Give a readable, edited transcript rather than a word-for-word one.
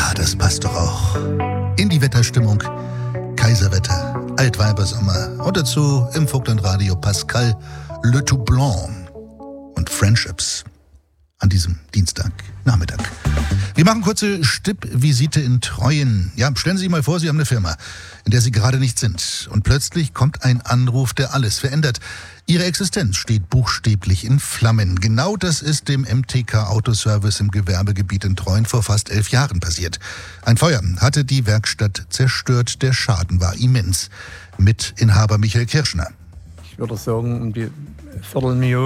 Ja, das passt doch auch. In die Wetterstimmung, Kaiserwetter, Altweibersommer und dazu im Vogtlandradio Pascal Le Tout Blanc und Friendships an diesem Dienstagnachmittag. Wir machen kurze Stippvisite in Treuen. Ja, stellen Sie sich mal vor, Sie haben eine Firma, in der Sie gerade nicht sind. Und plötzlich kommt ein Anruf, der alles verändert. Ihre Existenz steht buchstäblich in Flammen. Genau das ist dem MTK Autoservice im Gewerbegebiet in Treuen vor fast 11 Jahren passiert. Ein Feuer hatte die Werkstatt zerstört. Der Schaden war immens. Mitinhaber Michael Kirschner. Ich würde sagen, um die Viertelmillion